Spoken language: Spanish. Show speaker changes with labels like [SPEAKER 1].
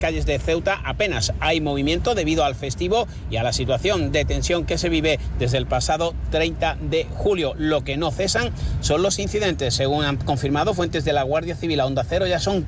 [SPEAKER 1] calles de Ceuta apenas hay movimiento debido al festivo y a la situación de tensión que se vive desde el pasado 30 de julio. Lo que no cesan son los incidentes. Según han confirmado fuentes de la Guardia Civil a Onda Cero, ya son